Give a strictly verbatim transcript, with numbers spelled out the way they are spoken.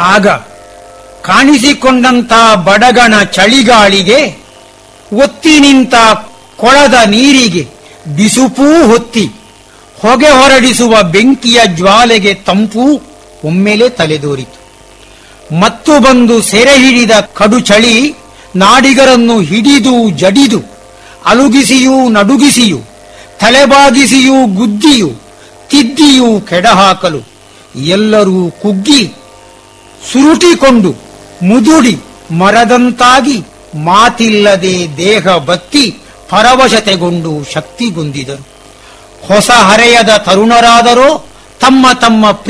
ಆಗ ಕಾಣಿಸಿಕೊಂಡಂತ ಬಡಗಣ ಚಳಿಗಾಳಿಗೆ, ಒತ್ತಿ ನಿಂತ ಕೊಳದ ನೀರಿಗೆ ಬಿಸುಪೂ ಹೊತ್ತಿ ಹೊಗೆ ಹೊರಡಿಸುವ ಬೆಂಕಿಯ ಜ್ವಾಲೆಗೆ ತಂಪೂ ಒಮ್ಮೆಲೆ ತಲೆದೋರಿತು. ಮತ್ತು ಬಂದು ಸೆರೆ ಹಿಡಿದ ಕಡು ಚಳಿ ನಾಡಿಗರನ್ನು ಹಿಡಿದು ಜಡಿದು ಅಲುಗಿಸಿಯೂ ನಡುಗಿಸಿಯೂ ತಲೆಬಾಗಿಸಿಯೂ ಗುದ್ದಿಯೂ ತಿದ್ದಿಯೂ ಕೆಡಹಾಕಲು ಎಲ್ಲರೂ ಕುಗ್ಗಿ ಸುರುಟಿಕೊಂಡು ಮುದುಡಿ ಮರದಂತಾಗಿ ಮಾತಿಲ್ಲದೆ ದೇಹ ಬತ್ತಿ ಪರವಶತೆಗೊಂಡು ಶಕ್ತಿಗುಂದಿದರು. ಹೊಸ ಹರೆಯದ ತರುಣರಾದರೋ ತಮ್ಮ ತಮ್ಮ